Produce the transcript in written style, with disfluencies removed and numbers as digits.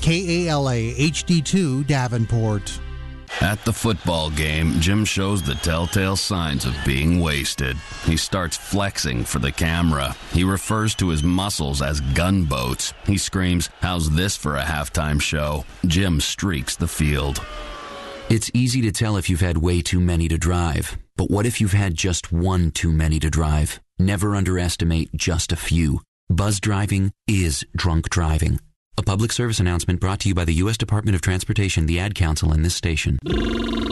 KALA HD2 Davenport. At the football game, Jim shows the telltale signs of being wasted. He starts flexing for the camera. He refers to his muscles as gunboats. He screams, "How's this for a halftime show?" Jim streaks the field. It's easy to tell if you've had way too many to drive. But what if you've had just one too many to drive? Never underestimate just a few. Buzz driving is drunk driving. A public service announcement brought to you by the U.S. Department of Transportation, the Ad Council, and this station.